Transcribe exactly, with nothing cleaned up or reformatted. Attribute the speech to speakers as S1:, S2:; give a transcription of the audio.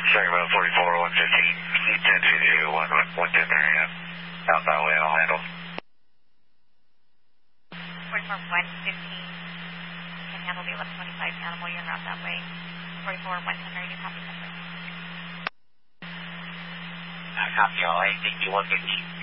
S1: Sacramento forty-four, one fifteen, ten two one, one ten area. Out that way, I'll handle.
S2: forty-four, one fifteen, can handle the eleven twenty-five animal, you're not that way. forty-four, one ten area, copy, copy.
S1: Uh, copy all, anything you one fifteen.